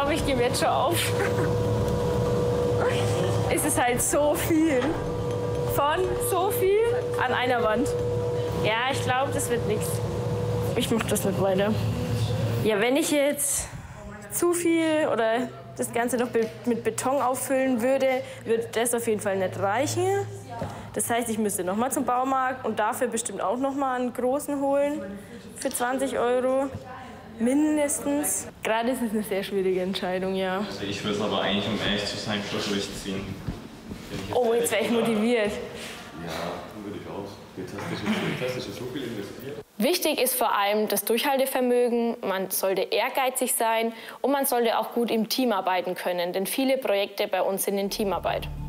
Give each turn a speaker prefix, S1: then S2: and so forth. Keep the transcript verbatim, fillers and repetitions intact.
S1: glaube, ich gebe jetzt schon auf. Es ist halt so viel. Von so viel an einer Wand. Ja, ich glaube, das wird nichts. Ich mache das nicht weiter. Ja, wenn ich jetzt zu viel oder das Ganze noch mit Beton auffüllen würde, würde das auf jeden Fall nicht reichen. Das heißt, ich müsste noch mal zum Baumarkt und dafür bestimmt auch noch mal einen großen holen für zwanzig Euro. Mindestens. Gerade ist es eine sehr schwierige Entscheidung, ja.
S2: Also ich würde es aber eigentlich, um ehrlich zu sein, schon durchziehen.
S1: Oh, jetzt wäre ich motiviert.
S2: Ja, würde ich auch. Jetzt hast du schon so viel investiert.
S1: Wichtig ist vor allem das Durchhaltevermögen. Man sollte ehrgeizig sein und man sollte auch gut im Team arbeiten können, denn viele Projekte bei uns sind in Teamarbeit.